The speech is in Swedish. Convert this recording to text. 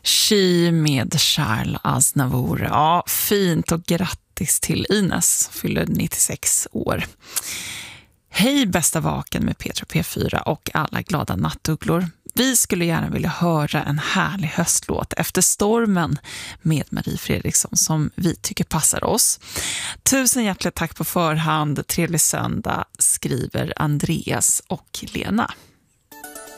She med Charles Aznavour. Ja, fint, och grattis till Ines, fyller 96 år. Hej bästa vaken med Petra P4 och alla glada nattugglor. Vi skulle gärna vilja höra en härlig höstlåt efter stormen med Marie Fredriksson som vi tycker passar oss. Tusen hjärtligt tack på förhand. Trevlig söndag, skriver Andreas och Lena.